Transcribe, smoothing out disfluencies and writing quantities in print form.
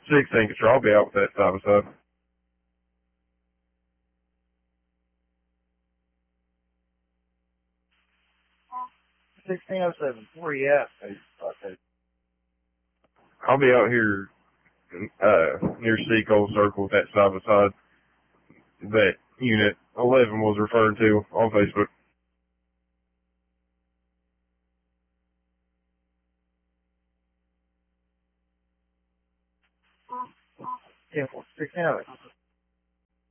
16 control, I'll be out with that side by side. Where you at? Okay. I'll be out here, near Seacold Circle with that side by side that Unit 11 was referring to on Facebook. Yeah, 16.